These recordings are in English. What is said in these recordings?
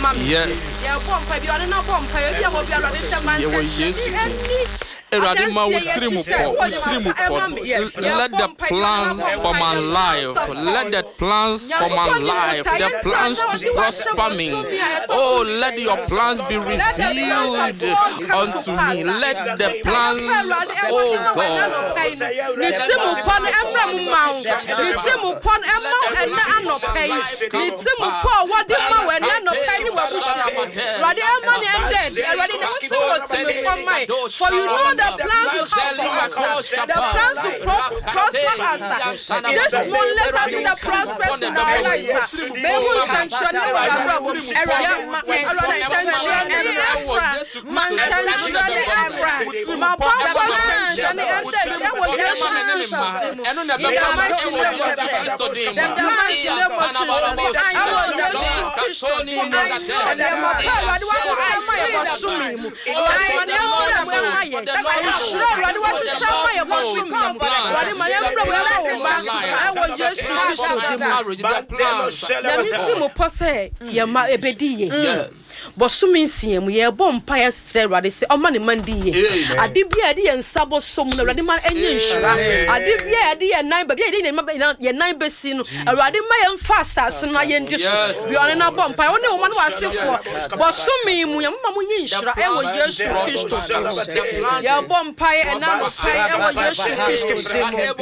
Yes. Yeah, bomb fire. You are not bomb fire. You are the man. Let the plans for my life, let the plans for my life, the plans to prosper me. Oh, let your plans be revealed unto me. Let the plans, oh God. For you know the plans you have for us, the plans to prosper us. This one let us see the prosperity in our life. May we sanctuary our and now say, I was just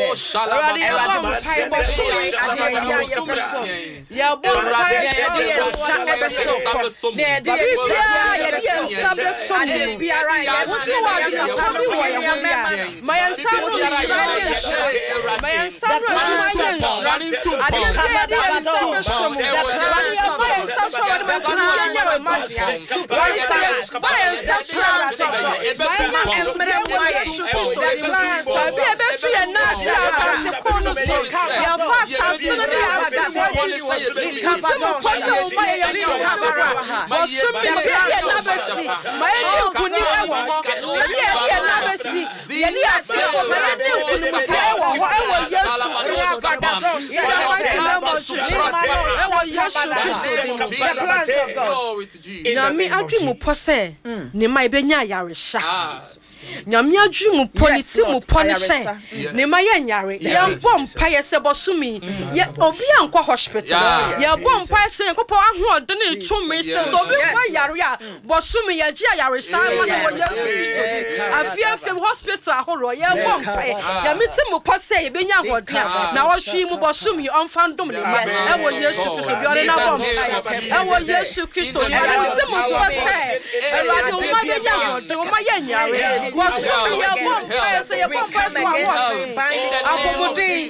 Nyame adwemu pose ne mai benya yaresha Nyame adwemu polisi mu ponishen ne mai yanyare ye bom paye se bosumi ye obi ankwa hospital ye bom paye se kopo ahodo ne tumi se so bi kwa yare a bosumi ye gia yaresha ma na wo yesu afia hospital ahoro ye bom paye ya meti mu pose ye benya hodo na wo twi mu bosumi onfandom ne ma e wo yesu Kristo bi ore na bom paye e wo yesu Kristo ye meti mu pose Elade o ma be ya o ma ye nyare wo so ye bom paye se ye bom paye so wo akomodi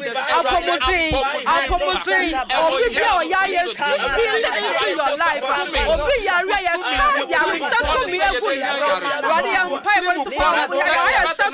obi be o ya yesu into your life obi yare ya ka ya settle me egu ya rade ya paye mo so ya